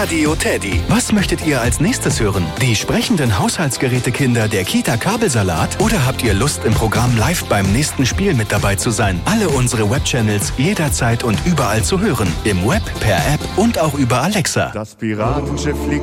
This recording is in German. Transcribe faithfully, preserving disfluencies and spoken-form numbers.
Radio Teddy. Was möchtet ihr als nächstes hören? Die sprechenden Haushaltsgerätekinder der Kita Kabelsalat? Oder habt ihr Lust, im Programm live beim nächsten Spiel mit dabei zu sein? Alle unsere Webchannels jederzeit und überall zu hören. Im Web, per App und auch über Alexa. Das Piratenschiff fliegt